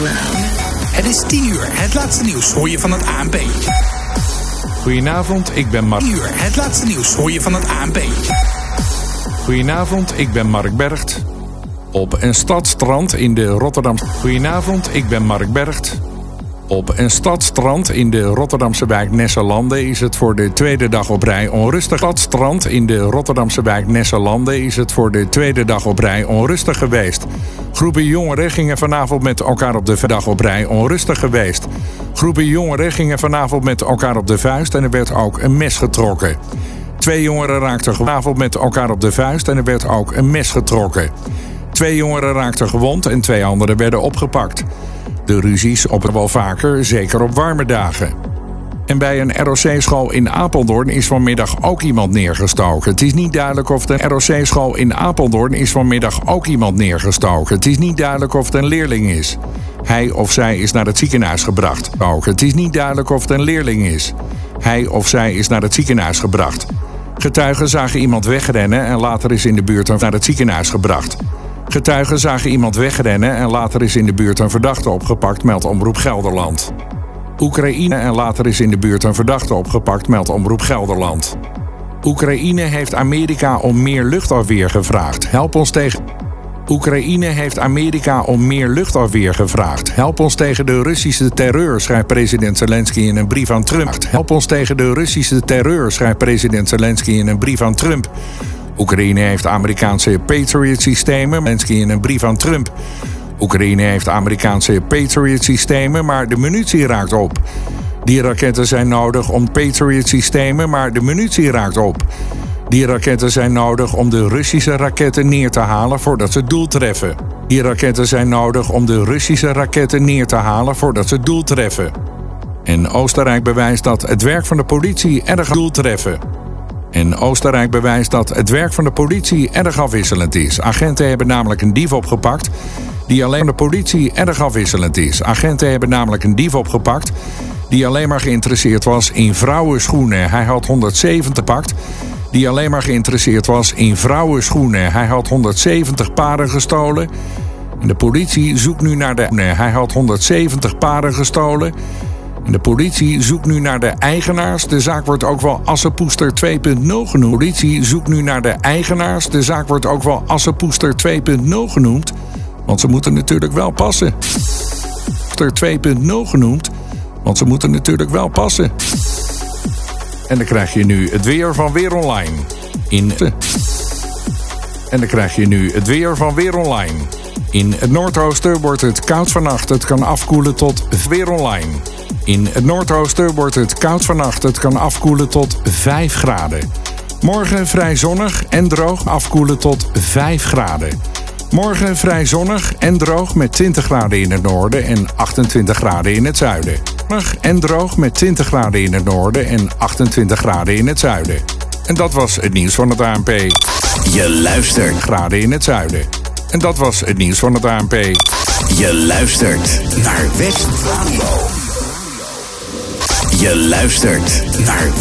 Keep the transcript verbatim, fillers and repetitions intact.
Brown. Het is tien uur. Het laatste nieuws hoor je van het A N P. Goedenavond, ik ben Mark. tien uur. Het laatste nieuws hoor je van het A N P. Goedenavond, ik ben Mark Bergt. Op een stadstrand in de Rotterdam. Goedenavond, ik ben Mark Bergt. Op een stadstrand in de Rotterdamse wijk Nesselande is het voor de tweede dag op rij onrustig. Stadstrand in de Rotterdamse wijk Nesselande is het voor de tweede dag op rij onrustig geweest. Groepen jongeren gingen vanavond met elkaar op de dag op rij onrustig geweest. Groepen jongeren gingen vanavond met elkaar op de vuist en er werd ook een mes getrokken. Twee jongeren raakten vanavond met elkaar op de vuist en er werd ook een mes getrokken. Twee jongeren raakten gewond en twee anderen werden opgepakt. De ruzies op het wel vaker, zeker op warme dagen. En bij een R O C-school in Apeldoorn is vanmiddag ook iemand neergestoken. Het is niet duidelijk of de R O C-school in Apeldoorn is vanmiddag ook iemand neergestoken. Het is niet duidelijk of het een leerling is. Hij of zij is naar het ziekenhuis gebracht. Ook het is niet duidelijk of het een leerling is. Hij of zij is naar het ziekenhuis gebracht. Getuigen zagen iemand wegrennen en later is in de buurt naar het ziekenhuis gebracht. Getuigen zagen iemand wegrennen en later is in de buurt een verdachte opgepakt, meldt Omroep Gelderland. Oekraïne en later is in de buurt een verdachte opgepakt, meldt Omroep Gelderland. Oekraïne heeft Amerika om meer luchtafweer gevraagd. Help ons tegen... Oekraïne heeft Amerika om meer luchtafweer gevraagd. Help ons tegen de Russische terreur, schrijft president Zelensky in een brief aan Trump. Help ons tegen de Russische terreur, schrijft president Zelensky in een brief aan Trump. Oekraïne heeft Amerikaanse Patriot-systemen, Zelensky in een brief aan Trump. Oekraïne heeft Amerikaanse Patriot-systemen, maar de munitie raakt op. Die raketten zijn nodig om Patriot-systemen, maar de munitie raakt op. Die raketten zijn nodig om de Russische raketten neer te halen voordat ze het doel treffen. Die raketten zijn nodig om de Russische raketten neer te halen voordat ze het doel treffen. En Oostenrijk bewijst dat het werk van de politie erg doel treffen. En Oostenrijk bewijst dat het werk van de politie erg afwisselend is. Agenten hebben namelijk een dief opgepakt die alleen de politie erg afwisselend is. Agenten hebben namelijk een dief opgepakt die alleen maar geïnteresseerd was in vrouwenschoenen. Hij had honderdzeventig pakt. Die alleen maar geïnteresseerd was in vrouwenschoenen. Hij had honderdzeventig paren gestolen. En de politie zoekt nu naar de... Hij had honderdzeventig paren gestolen. En de politie zoekt nu naar de eigenaars. De zaak wordt ook wel Assepoester twee punt nul genoemd. De politie zoekt nu naar de eigenaars. De zaak wordt ook wel Assepoester twee punt nul genoemd. Want ze moeten natuurlijk wel passen. twee punt nul genoemd. Want ze moeten natuurlijk wel passen. En dan krijg je nu het weer van Weer Online. In En dan krijg je nu het weer van Weer Online. In het noordoosten wordt het koud vannacht. Het kan afkoelen tot Weer Online. In het noordoosten wordt het koud vannacht. Het kan afkoelen tot vijf graden. Morgen vrij zonnig en droog, afkoelen tot vijf graden. Morgen vrij zonnig en droog met twintig graden in het noorden en achtentwintig graden in het zuiden. Zonnig en droog met twintig graden in het noorden en achtentwintig graden in het zuiden. En dat was het nieuws van het A N P. Je luistert. Graden in het zuiden. En dat was het nieuws van het A N P. Je luistert naar West Radio. Je luistert naar